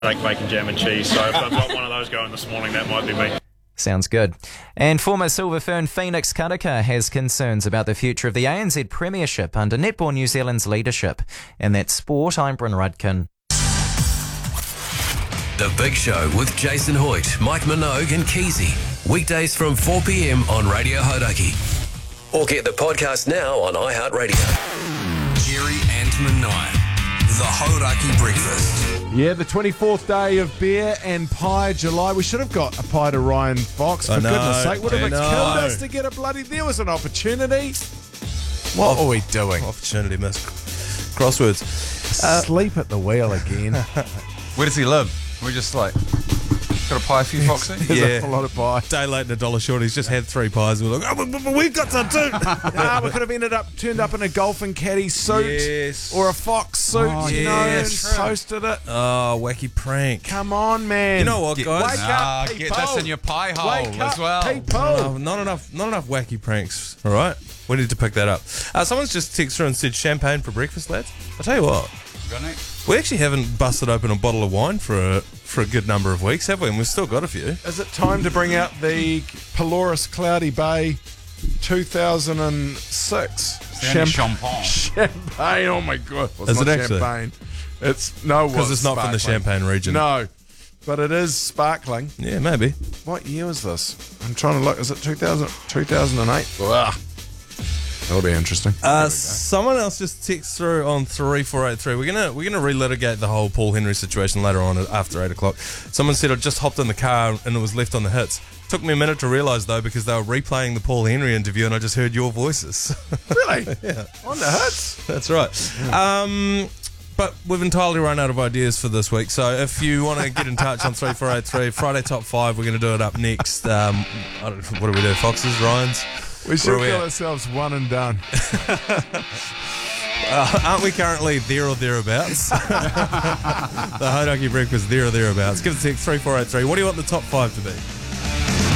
Like bacon, jam and cheese. So if I've got one of those going this morning, that might be me. Sounds good. And former Silver Fern Phoenix Karaka has concerns about the future of the ANZ Premiership under Netball New Zealand's leadership. In that sport, I'm Bryn Rudkin. The Big Show with Jason Hoyt, Mike Minogue and Keezy. Weekdays from 4 p.m. on Radio Hodaki. Or get the podcast now on iHeartRadio. Jerry and Manai. The Hodaki Breakfast. Yeah, the 24th day of beer and pie, July. We should have got a pie to Ryan Fox, for goodness sake. Would have killed us to get a bloody... There was an opportunity. What are we doing? Opportunity missed. Crosswords. Sleep at the wheel again. Where does he live? We just got a pie for you, Foxy? There's a lot of pie. Day late and $1 short. He's just had 3 pies. We're like, but we've got some too. We could have turned up in a golfing caddy suit or a Fox suit, and posted it. Oh, wacky prank. Come on, man. You know what, guys? Wake up, Get people. this in your pie hole as well. People. Not enough wacky pranks. All right, we need to pick that up. Someone's just texted through and said champagne for breakfast, lads. I'll tell you what. We actually haven't busted open a bottle of wine for a good number of weeks, have we? And we've still got a few. Is it time to bring out the Pelorus Cloudy Bay 2006 champagne? Oh my god! Well, Is not it actually? champagne? It's no, because it's not from the Champagne region. No, but it is sparkling. Yeah, maybe. What year was this? I'm trying to look. Is it 2008? Ugh. That'll be interesting. Someone else just texted through on 3483. We're gonna relitigate the whole Paul Henry situation later on after 8 o'clock. Someone said I just hopped in the car and it was left on the hits. Took me a minute to realise though because they were replaying the Paul Henry interview and I just heard your voices. Really? Yeah. On the hits? That's right. But we've entirely run out of ideas for this week. So if you want to get in touch on 3483, Friday Top 5, we're going to do it up next. I don't know, what do we do? Foxes, Ryans? We should call ourselves one and done. Aren't we currently there or thereabouts? The Hodaki Breakfast there or thereabouts. Give us a text 3483. What do you want the top 5 to be?